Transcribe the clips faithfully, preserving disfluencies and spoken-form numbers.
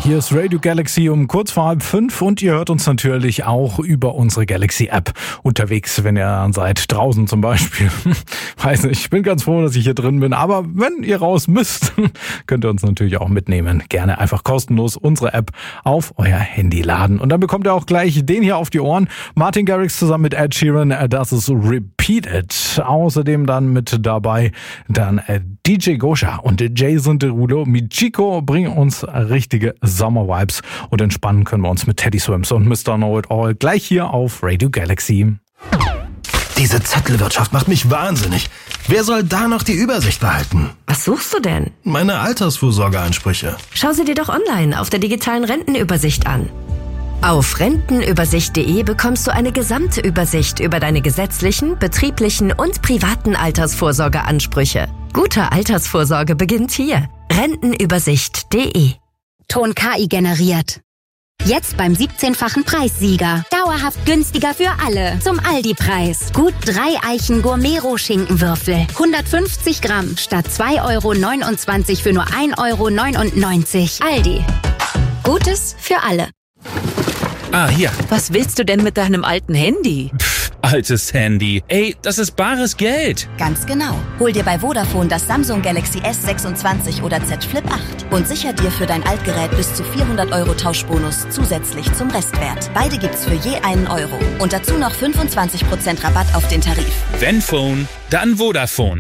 Hier ist Radio Galaxy um kurz vor halb fünf und ihr hört uns natürlich auch über unsere Galaxy-App unterwegs, wenn ihr seid draußen zum Beispiel. Weiß nicht, ich bin ganz froh, dass ich hier drin bin, aber wenn ihr raus müsst, könnt ihr uns natürlich auch mitnehmen. Gerne einfach kostenlos unsere App auf euer Handy laden und dann bekommt ihr auch gleich den hier auf die Ohren. Martin Garrix zusammen mit Ed Sheeran, das ist Repeat It. Außerdem dann mit dabei dann D J Gosha und Jason Derulo. Michiko bringen uns richtige Sommer-Vibes und entspannen können wir uns mit Teddy Swims und Mister Know-It-All gleich hier auf Radio Galaxy. Diese Zettelwirtschaft macht mich wahnsinnig. Wer soll da noch die Übersicht behalten? Was suchst du denn? Meine Altersvorsorgeansprüche. Schau sie dir doch online auf der digitalen Rentenübersicht an. Auf rentenübersicht punkt de bekommst du eine gesamte Übersicht über deine gesetzlichen, betrieblichen und privaten Altersvorsorgeansprüche. Gute Altersvorsorge beginnt hier. rentenübersicht punkt de. Ton K I generiert. Jetzt beim siebzehnfachen Preissieger. Dauerhaft günstiger für alle. Zum Aldi-Preis. Gut drei Eichen Gourmet-Schinkenwürfel. hundertfünfzig Gramm statt zwei Euro neunundzwanzig für nur ein Euro neunundneunzig. Aldi. Gutes für alle. Ah, hier. Was willst du denn mit deinem alten Handy? Pff, altes Handy. Ey, das ist bares Geld. Ganz genau. Hol dir bei Vodafone das Samsung Galaxy S sechsundzwanzig oder Z Flip acht und sicher dir für dein Altgerät bis zu vierhundert Euro Tauschbonus zusätzlich zum Restwert. Beide gibt's für je einen Euro. Und dazu noch fünfundzwanzig Prozent Rabatt auf den Tarif. Wenn Phone, dann Vodafone.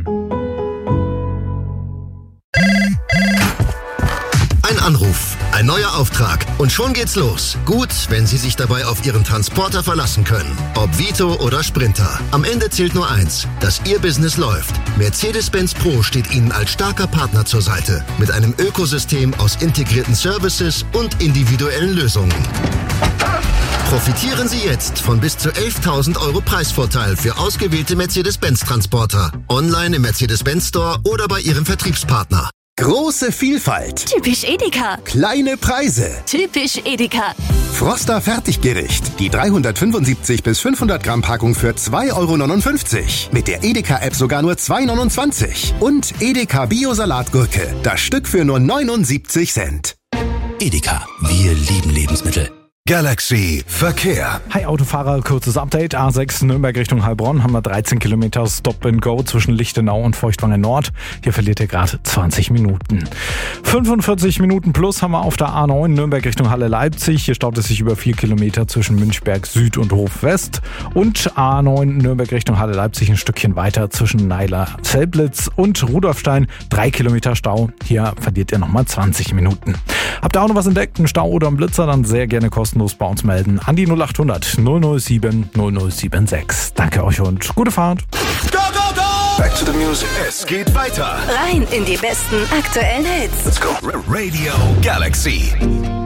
Ein Anruf, ein neuer Auftrag und schon geht's los. Gut, wenn Sie sich dabei auf Ihren Transporter verlassen können. Ob Vito oder Sprinter. Am Ende zählt nur eins, dass Ihr Business läuft. Mercedes-Benz Pro steht Ihnen als starker Partner zur Seite. Mit einem Ökosystem aus integrierten Services und individuellen Lösungen. Profitieren Sie jetzt von bis zu elftausend Euro Preisvorteil für ausgewählte Mercedes-Benz-Transporter. Online im Mercedes-Benz Store oder bei Ihrem Vertriebspartner. Große Vielfalt. Typisch Edeka. Kleine Preise. Typisch Edeka. Froster Fertiggericht. Die dreihundertfünfundsiebzig bis fünfhundert Gramm Packung für zwei Euro neunundfünfzig. Mit der Edeka-App sogar nur zwei Euro neunundzwanzig. Und Edeka Bio-Salatgurke. Das Stück für nur neunundsiebzig Cent. Edeka, wir lieben Lebensmittel. Galaxy Verkehr. Hi Autofahrer, kurzes Update. A sechs Nürnberg Richtung Heilbronn haben wir dreizehn Kilometer Stop and Go zwischen Lichtenau und Feuchtwangen Nord. Hier verliert ihr gerade zwanzig Minuten. fünfundvierzig Minuten plus haben wir auf der A neun Nürnberg Richtung Halle Leipzig. Hier staut es sich über vier Kilometer zwischen Münchberg Süd und Hof West. Und A neun Nürnberg Richtung Halle Leipzig ein Stückchen weiter zwischen Neiler Zelblitz und Rudolfstein. Drei Kilometer Stau. Hier verliert ihr nochmal zwanzig Minuten. Habt ihr auch noch was entdeckt? Einen Stau oder einen Blitzer? Dann sehr gerne kostenlos bei uns melden an die null acht hundert null null sieben null null sieben sechs. Danke euch und gute Fahrt. Go, go, go! Back to the music. Es geht weiter. Rein in die besten aktuellen Hits. Let's go. Radio Galaxy.